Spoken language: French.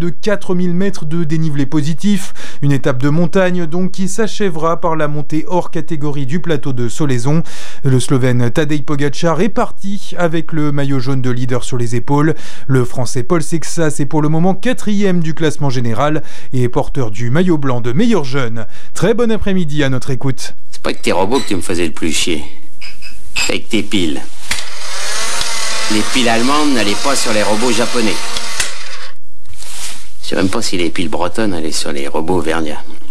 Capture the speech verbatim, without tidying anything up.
de quatre mille mètres de dénivelé positif. Une étape de montagne donc qui s'achèvera par la montée hors catégorie du plateau de Solaizon. Le Slovène Tadej Pogačar est parti avec le maillot jaune de leader sur les épaules. Le Français Paul Sexas est pour le moment quatrième du classement général et est porteur du maillot blanc de meilleur jeune. Très bon après-midi à notre écoute. C'est pas que tes robots que tu me faisais le plus chier. Avec tes piles. Les piles allemandes n'allaient pas sur les robots japonais. Je sais même pas si les piles bretonnes allaient sur les robots verniens.